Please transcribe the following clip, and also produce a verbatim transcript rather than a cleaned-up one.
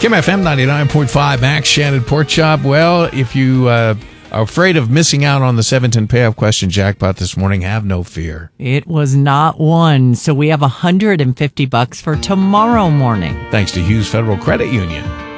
Kim F M ninety-nine point five, Max Shannon Pork Chop. Well, if you uh, are afraid of missing out on the seven ten payoff question jackpot this morning, have no fear. It was not one, so we have one hundred fifty bucks for tomorrow morning. Thanks to Hughes Federal Credit Union.